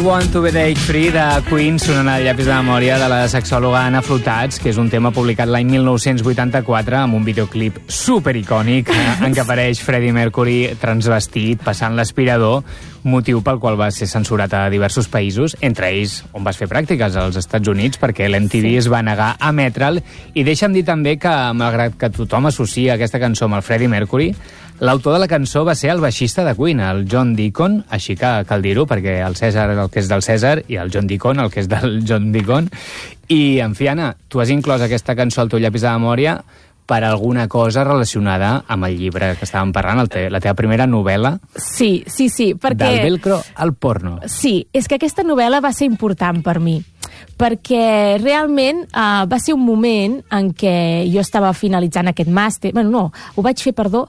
Want to Be Day Free de Queen sonant al llapis de memòria de la sexòloga Anna Flotats, que és un tema publicat l'any 1984 amb un videoclip supericònic en què apareix Freddie Mercury transvestit passant l'aspirador, motiu pel qual va ser censurat a diversos països, entre ells on vas fer pràctiques, als Estats Units, perquè l'MTV es va negar a emetre'l. I deixa'm dir també que, malgrat que tothom associa aquesta cançó amb el Freddie Mercury, l'autor de la cançó va ser el baixista de Queen, el John Deacon, així que cal dir-ho, perquè el Cèsar el que és del Cèsar i el John Deacon el que és del John Deacon. I, en fi, Anna, tu has inclòs aquesta cançó al teu llapis de memòria per alguna cosa relacionada amb el llibre que estàvem parlant, la teva primera novel·la. Sí, perquè... Del velcro al porno. Sí, és que aquesta novel·la va ser important per mi, perquè realment va ser un moment en què jo estava finalitzant aquest màster. Bueno, no, ho vaig fer, perdó,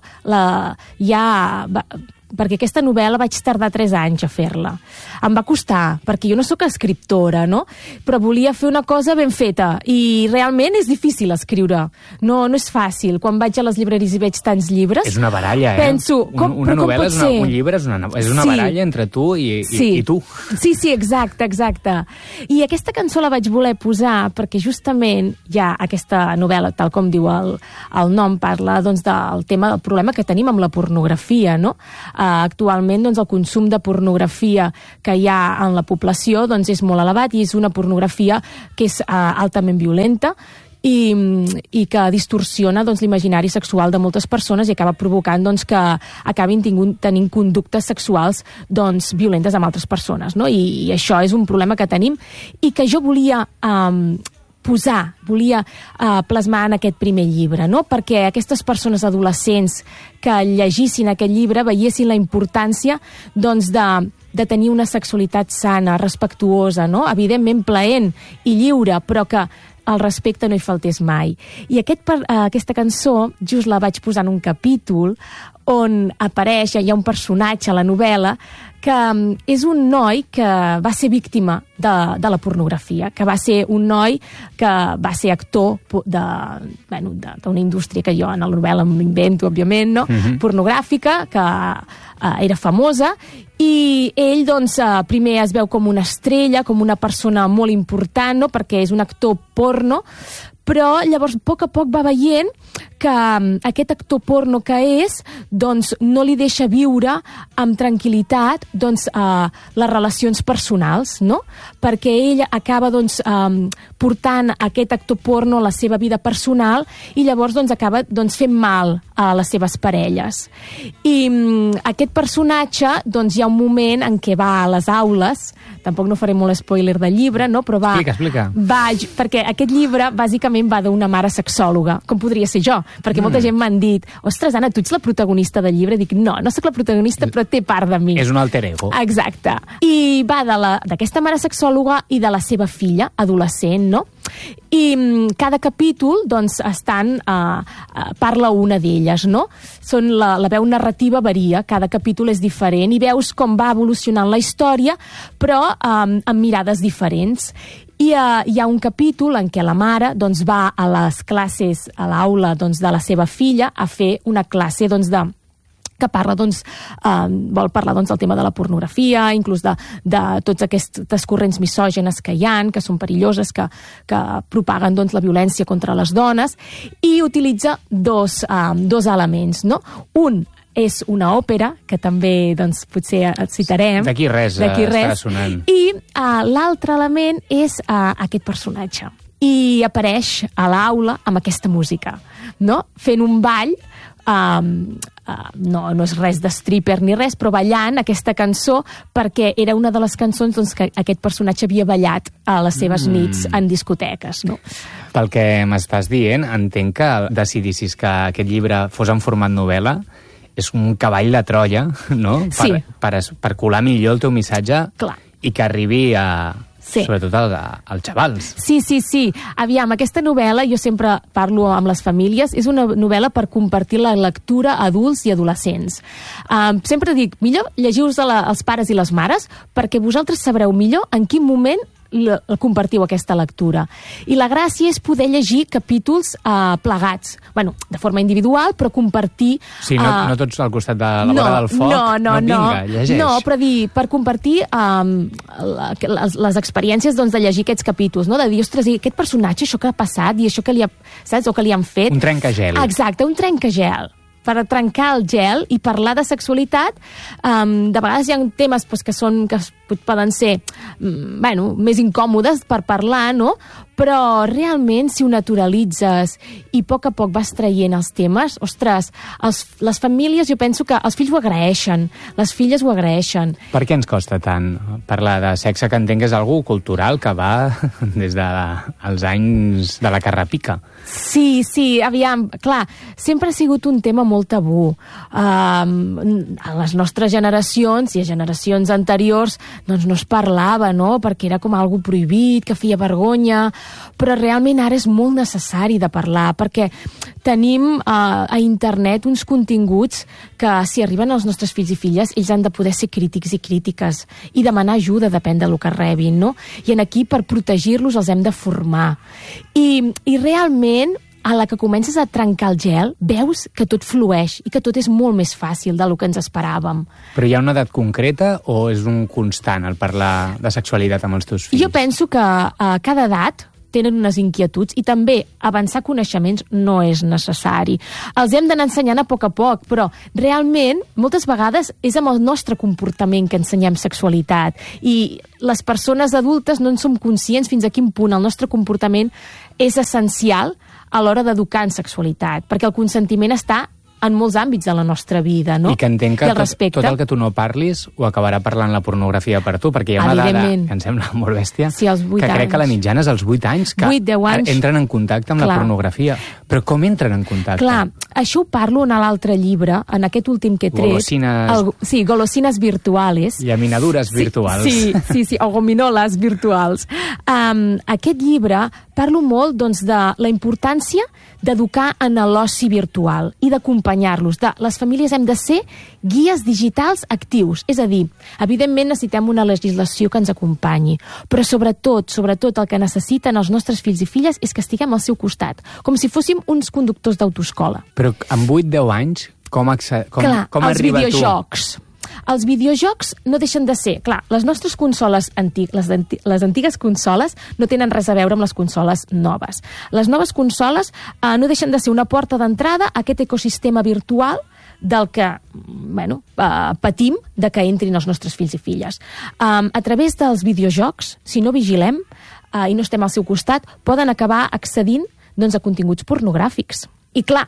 perquè aquesta novel·la vaig tardar 3 anys a fer-la. Em va costar, perquè jo no sóc escriptora, no? Però volia fer una cosa ben feta, i realment és difícil escriure. No és fàcil. Quan vaig a les llibreries i veig tants llibres... És una baralla, penso, una novel·la és un llibre, és una baralla entre tu i tu. Sí, exacte. I aquesta cançó la vaig voler posar perquè justament ja aquesta novel·la, tal com diu el nom, parla doncs, del tema, del problema que tenim amb la pornografia, no? Actualment doncs, el consum de pornografia que hi ha en la població doncs, és molt elevat, i és una pornografia que és altament violenta i que distorsiona doncs, l'imaginari sexual de moltes persones i acaba provocant doncs, que acabin tenint conductes sexuals doncs, violentes amb altres persones, no? I això és un problema que tenim i que jo volia volia plasmar en aquest primer llibre, no? Perquè aquestes persones adolescents que llegissin aquest llibre veiessin la importància doncs, de tenir una sexualitat sana, respectuosa, no? Evidentment plaent i lliure, però que el respecte no hi faltés mai. I aquesta cançó just la vaig posar en un capítol on apareix, hi ha un personatge a la novel·la que és un noi que va ser víctima de la pornografia, que va ser un noi que va ser actor d'una indústria que jo en la novel·la m'invento, òbviament, no? Pornogràfica, que era famosa, i ell doncs, primer es veu com una estrella, com una persona molt important, no? Perquè és un actor porno, però llavors a poc va veient que aquest actor porno que és doncs, no li deixa viure amb tranquil·litat doncs, les relacions personals, no? Perquè ell acaba doncs, portant aquest actor porno a la seva vida personal i llavors doncs, acaba doncs, fent mal a les seves parelles. I aquest personatge, doncs, hi ha un moment en què va a les aules, tampoc no faré molt spoiler del llibre, no? Però Explica. Perquè aquest llibre bàsicament va d'una mare sexòloga, com podria ser jo, perquè molta gent m'han dit, ostres, Anna, tu ets la protagonista del llibre? Dic, no sóc la protagonista, però té part de mi. És un alter ego. Exacte. I va d'aquesta mare sexòloga i de la seva filla, adolescent, no? I cada capítol, doncs, parla una d'elles, no? La veu narrativa varia, cada capítol és diferent, i veus com va evolucionant la història, però amb mirades diferents. I hi ha un capítol en què la mare doncs, va a les classes, a l'aula doncs, de la seva filla, a fer una classe doncs, que parla, doncs, vol parlar doncs, del tema de la pornografia, inclús de tots aquestes corrents misògenes que hi ha, que són perilloses, que propaguen doncs, la violència contra les dones, i utilitza dos elements, no? Un és una òpera, que també doncs, potser et citarem. D'aquí res, està sonant. I l'altre element és aquest personatge. I apareix a l'aula amb aquesta música, no? Fent un ball, no és res de stripper ni res, però ballant aquesta cançó, perquè era una de les cançons doncs, que aquest personatge havia ballat a les seves nits en discoteques, no? Pel que m'estàs dient, entenc que decidissis que aquest llibre fos en format novel·la és un cavall de Troia, no? Sí. Per colar millor el teu missatge. Clar. I que arribi sobretot als xavals. Sí. Aviam, aquesta novel·la, jo sempre parlo amb les famílies, és una novel·la per compartir la lectura a adults i adolescents. Sempre dic, millor llegiu-vos als pares i les mares, perquè vosaltres sabreu millor en quin moment compartiu aquesta lectura. I la gràcia és poder llegir capítols plegats, de forma individual, però compartir... Sí, no tots al costat de la vora del foc. Vinga, llegeix. No, però per compartir les experiències de llegir aquests capítols, no? De dir, ostres, i aquest personatge, això que ha passat, i això que li ha, saps, o que li han fet... Un trencagel. Exacte, un trencagel. Per trencar el gel i parlar de sexualitat. De vegades hi ha temes que poden ser més incòmodes per parlar, no? Però realment, si ho naturalitzes i a poc vas traient els temes, ostres, les famílies, jo penso que els fills ho agraeixen, les filles ho agraeixen. Per què ens costa tant parlar de sexe, que entenc que és algú cultural que va des dels anys de la carrapica? Sí, aviam, clar, sempre ha sigut un tema molt tabú. A les nostres generacions i a generacions anteriors doncs no es parlava, no?, perquè era com algo prohibit, que feia vergonya, però realment ara és molt necessari de parlar, perquè tenim a internet uns continguts que, si arriben als nostres fills i filles, ells han de poder ser crítics i crítiques i demanar ajuda, depèn del que rebin, no? I aquí, per protegir-los, els hem de formar. I realment, a la que comences a trencar el gel, veus que tot flueix i que tot és molt més fàcil del que ens esperàvem. Però hi ha una edat concreta o és un constant el parlar de sexualitat amb els teus fills? Jo penso que a cada edat tenen unes inquietuds i també avançar coneixements no és necessari. Els hem d'anar ensenyant a poc, però realment moltes vegades és amb el nostre comportament que ensenyem sexualitat i les persones adultes no en som conscients fins a quin punt el nostre comportament és essencial a l'hora d'educar en sexualitat, perquè el consentiment està en molts àmbits de la nostra vida, no? I que entenc que tot el que tu no parlis ho acabarà parlant la pornografia per tu, perquè hi ha una dada que em sembla molt bèstia, sí, que crec que la mitjana és als 8 anys que 8-10 anys. Entren en contacte amb la pornografia. Però com entren en contacte? Clar, això ho parlo en l'altre llibre, en aquest últim que he tret. Golosines virtuales. Llaminadures virtuals. Sí, o gominoles virtuals. Aquest llibre parlo molt de la importància d'educar en l'oci virtual i d'acompanyar-los. Les famílies hem de ser guies digitals actius. És a dir, evidentment necessitem una legislació que ens acompanyi, però sobretot el que necessiten els nostres fills i filles és que estiguem al seu costat, com si fóssim uns conductors d'autoescola. Però amb 8-10 anys, com arriba tu? Els videojocs no deixen de ser... Clar, les nostres consoles les antigues consoles no tenen res a veure amb les consoles noves. Les noves consoles no deixen de ser una porta d'entrada a aquest ecosistema virtual del que patim de que entrin els nostres fills i filles. A través dels videojocs, si no vigilem i no estem al seu costat, poden acabar accedint a continguts pornogràfics. I clar,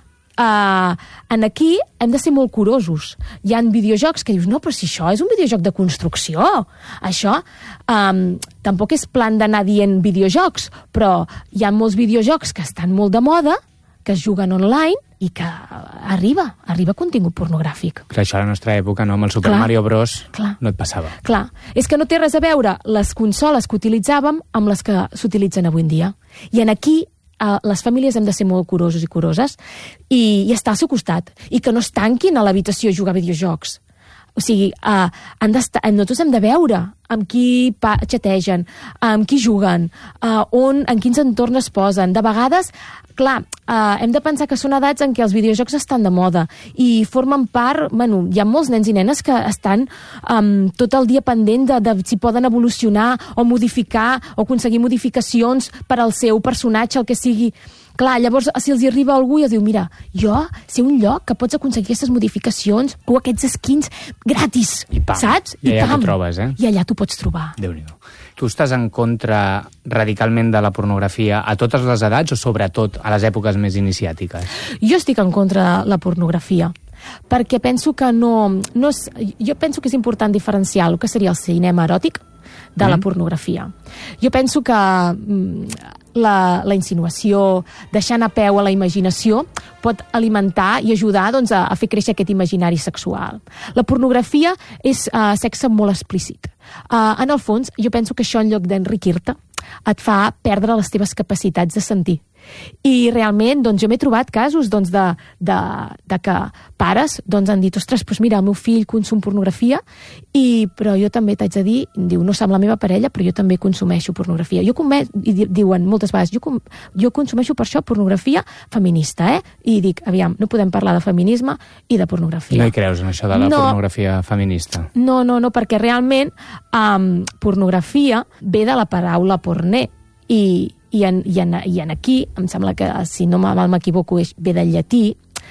aquí hem de ser molt curosos. Hi ha videojocs que dius, no, però si això és un videojoc de construcció, això tampoc és plan d'anar dient videojocs, però hi ha molts videojocs que estan molt de moda, que es juguen online i que arriba contingut pornogràfic. Clar, això a la nostra època, no? Amb el Super Mario Bros. No et passava. Clar, és que no té res a veure les consoles que utilitzàvem amb les que s'utilitzen avui en dia. I aquí les famílies hem de ser molt curosos i curoses i estar al seu costat i que no es tanquin a l'habitació a jugar a videojocs. O sigui, nosaltres hem de veure amb qui xategen, amb qui juguen, en quins entorns es posen. De vegades, clar, hem de pensar que són edats en què els videojocs estan de moda i formen part... hi ha molts nens i nenes que estan tot el dia pendent de si poden evolucionar o modificar o aconseguir modificacions per al seu personatge, el que sigui. Clar, llavors, si els hi arriba algú i els diu, mira, jo sé un lloc que pots aconseguir aquestes modificacions o aquests skins gratis, saps? I allà t'ho trobes, I allà t'ho pots trobar. Déu-n'hi-do. Tu estàs en contra radicalment de la pornografia a totes les edats o sobretot a les èpoques més iniciàtiques? Jo estic en contra de la pornografia perquè penso que jo penso que és important diferenciar el que seria el cinema eròtic de la pornografia. Jo penso que la insinuació, deixant a peu a la imaginació, pot alimentar i ajudar a fer créixer aquest imaginari sexual. La pornografia és sexe molt explícit. En el fons, jo penso que això, en lloc d'enriquir-te, et fa perdre les teves capacitats de sentir I realment, doncs, jo m'he trobat casos doncs, de que pares doncs, han dit, ostres, doncs mira, el meu fill consum pornografia, però jo també t'haig de dir, diu, no som la meva parella, però jo també consumeixo pornografia. I diuen moltes vegades, jo consumeixo per això pornografia feminista, I dic, aviam, no podem parlar de feminisme i de pornografia. No hi creus en això de la pornografia feminista? No, perquè realment pornografia ve de la paraula porné, i en aquí, em sembla que, si no m'equivoco, ve del llatí,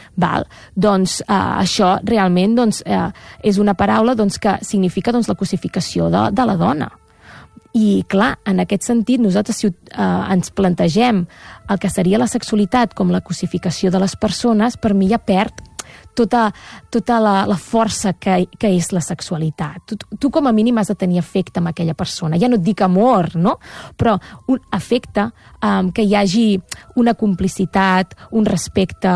doncs això realment doncs, és una paraula doncs, que significa doncs, la cosificació de la dona. I, clar, en aquest sentit, nosaltres si ens plantegem el que seria la sexualitat com la cosificació de les persones, per mi ja perd tota la força que és la sexualitat. Tu com a mínim has de tenir afecte amb aquella persona. Ja no et dic amor, no? Però un afecte, que hi hagi una complicitat, un respecte,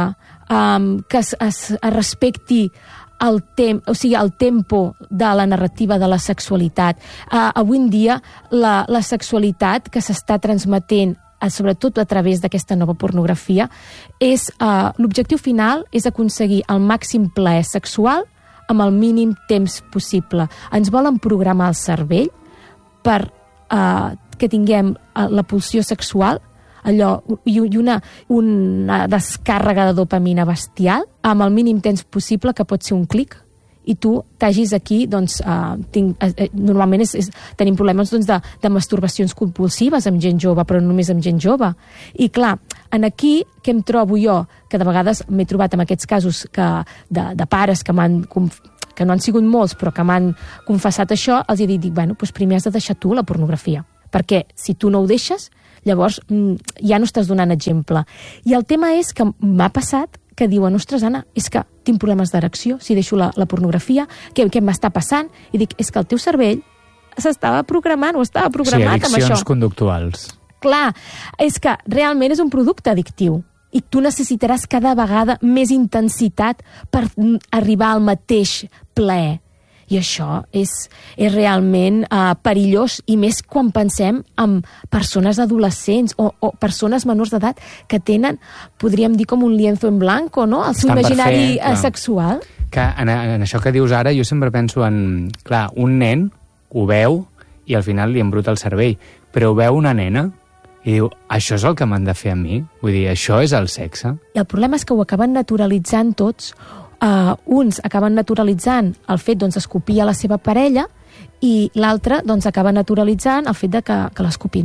que es respecti el tempo de la narrativa de la sexualitat. Avui en dia, la sexualitat que s'està transmetent sobretot a través d'aquesta nova pornografia, l'objectiu final és aconseguir el màxim plaer sexual amb el mínim temps possible. Ens volen programar el cervell per que tinguem la pulsió sexual, i una descàrrega de dopamina bestial amb el mínim temps possible, que pot ser un clic, i tu t'hagis aquí, doncs, normalment tenim problemes doncs, de masturbacions compulsives amb gent jove, però no només amb gent jove. I clar, aquí què em trobo jo? Que de vegades m'he trobat en aquests casos de pares que no han sigut molts, però que m'han confessat això, els he dit, bueno, doncs primer has de deixar tu la pornografia, perquè si tu no ho deixes, llavors ja no estàs donant exemple. I el tema és que m'ha passat que diuen, ostres, Anna, és que tinc problemes d'erecció si deixo la pornografia, què m'està passant? I dic, és que el teu cervell s'estava programant o estava programat amb això. Addiccions conductuals. Clar, és que realment és un producte addictiu i tu necessitaràs cada vegada més intensitat per arribar al mateix plaer. I això és realment perillós, i més quan pensem en persones adolescents o persones menors d'edat que tenen, podríem dir, com un lienzo en blanco, no? El seu imaginari sexual. Que en això que dius ara, jo sempre penso en... Clar, un nen ho veu i al final li embruta el cervell, però ho veu una nena i diu, això és el que m'han de fer a mi? Vull dir, això és el sexe? I el problema és que ho acaben naturalitzant tots. Uns acaben naturalitzant el fet d'escopir a la seva parella i l'altre acaba naturalitzant el fet de que l'escopin.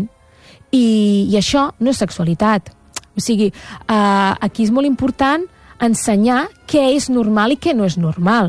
I això no és sexualitat. O sigui, aquí és molt important ensenyar què és normal i què no és normal.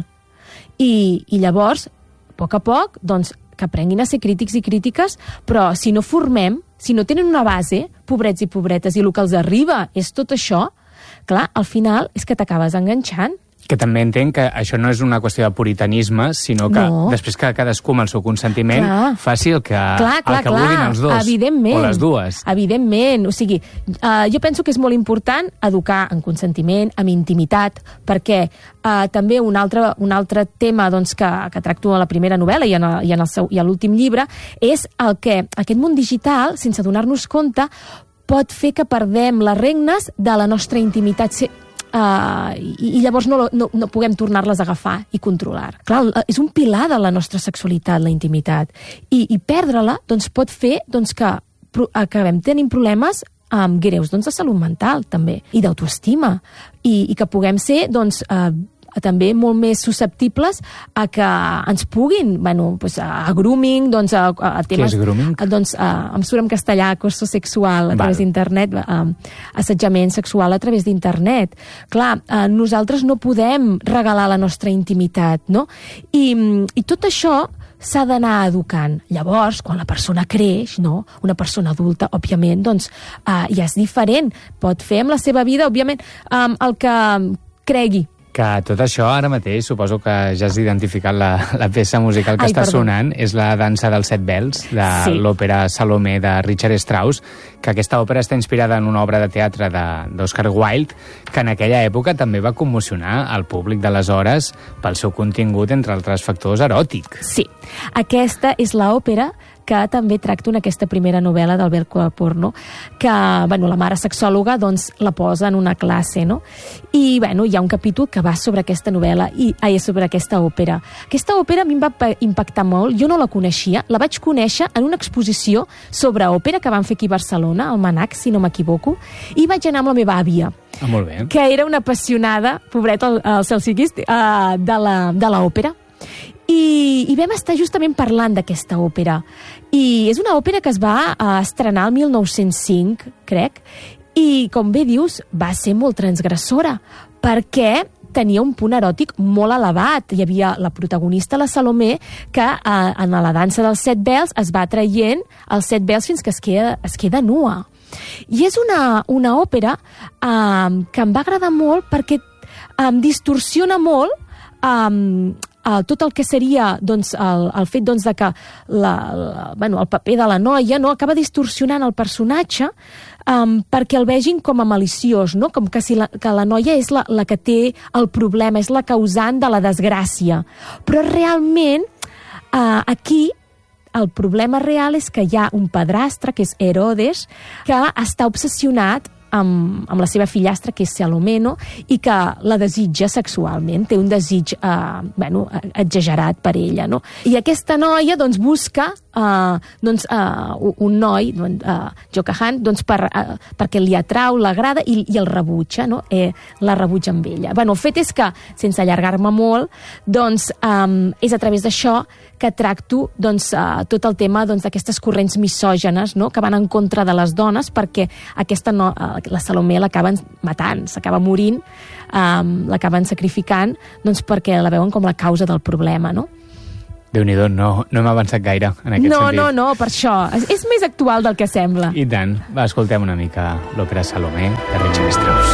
I llavors, a poc, que aprenguin a ser crítics i crítiques, però si no formem, si no tenen una base, pobrets i pobretes, i el que els arriba és tot això, clar, al final és que t'acabes enganxant. Que també entenc que això no és una qüestió de puritanisme, sinó que després que cadascú amb el seu consentiment faci el que vulguin els dos, o les dues. Evidentment, o sigui, jo penso que és molt important educar en consentiment, en intimitat, perquè també un altre tema que tracto a la primera novel·la i a l'últim llibre és el que aquest món digital, sense donar-nos compte, pot fer que perdem les regnes de la nostra intimitat i llavors no puguem tornar-les a agafar i controlar. Clar, és un pilar de la nostra sexualitat, la intimitat. I perdre-la pot fer que acabem tenint problemes greus de salut mental, també, i d'autoestima. I que puguem ser, també molt més susceptibles a que ens puguin, a grooming, a temes... Què és grooming? Em surt en castellà, acoso sexual a través d'internet, assetjament sexual a través d'internet. Clar, nosaltres no podem regalar la nostra intimitat, no? I tot això s'ha d'anar educant. Llavors, quan la persona creix, no? Una persona adulta, òbviament, ja és diferent. Pot fer amb la seva vida, òbviament, el que cregui. Que tot això, ara mateix, suposo que ja has identificat la peça musical que està sonant, és la dansa dels 7 vels, de l'òpera Salomé de Richard Strauss, que aquesta òpera està inspirada en una obra de teatre d'Oscar Wilde, que en aquella època també va commocionar el públic d'aleshores pel seu contingut, entre altres factors, eròtic. Sí, aquesta és l'òpera que també tracto en aquesta primera novel·la d'Alberto Porno, que la mare sexòloga doncs, la posa en una classe, no? I hi ha un capítol que va sobre aquesta novel·la, sobre aquesta òpera. Aquesta òpera a mi em va impactar molt, jo no la coneixia, la vaig conèixer en una exposició sobre òpera que van fer aquí a Barcelona, al Manac, si no m'equivoco, i vaig anar amb la meva àvia, molt bé. Que era una apassionada, pobreta, el cel sigui, de l'òpera. I vam estar justament parlant d'aquesta òpera. I és una òpera que es va estrenar el 1905, crec, i, com bé dius, va ser molt transgressora, perquè tenia un punt eròtic molt elevat. Hi havia la protagonista, la Salomé, que en la dansa dels 7 vels es va traient els 7 vels fins que es queda nua. I és una òpera que em va agradar molt perquè distorsiona molt tot el que seria doncs, el fet doncs, de que el paper de la noia acaba distorsionant el personatge perquè el vegin com a maliciós, no? Com que la noia és la que té el problema, és la causant de la desgràcia. Però realment aquí el problema real és que hi ha un padrastre, que és Herodes, que està obsessionat amb la seva fillastra, que és Salomé, no? I que la desitja sexualment, té un desig exagerat per ella, no? I aquesta noia doncs, busca un noi, Jocahan, perquè li atrau, l'agrada i el rebutja, no? La rebutja amb ella. El fet és que, sense allargar-me molt, doncs, és a través d'això que tracto tot el tema d'aquestes corrents misògenes, no? Que van en contra de les dones, perquè la Salomé l'acaben matant, s'acaba morint, l'acaben sacrificant, perquè la veuen com la causa del problema, no? Déu-n'hi-do, no hem avançat gaire en aquest sentit. No, per això. És més actual del que sembla. I tant. Va, escoltem una mica l'òpera Salomé de Richard Strauss.